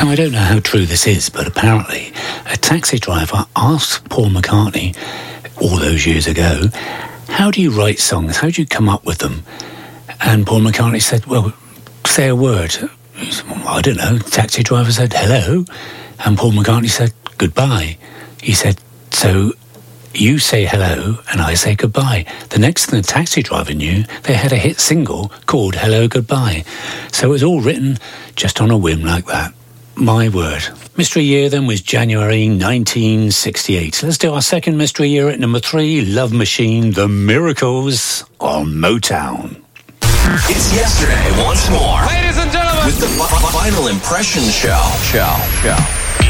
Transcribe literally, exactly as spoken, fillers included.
Now, I don't know how true this is, but apparently a taxi driver asked Paul McCartney all those years ago, how do you write songs? How do you come up with them? And Paul McCartney said, well, say a word. He said, well, I don't know. The taxi driver said, hello. And Paul McCartney said, goodbye. He said, so you say hello and I say goodbye. The next thing the taxi driver knew, they had a hit single called Hello Goodbye. So it was all written just on a whim like that. My word. Mystery year then was January nineteen sixty-eight. Let's do our second mystery year at number three, Love Machine, The Miracles on Motown. It's yesterday once more. Ladies and gentlemen, with the Final Impression Show. Show. Show.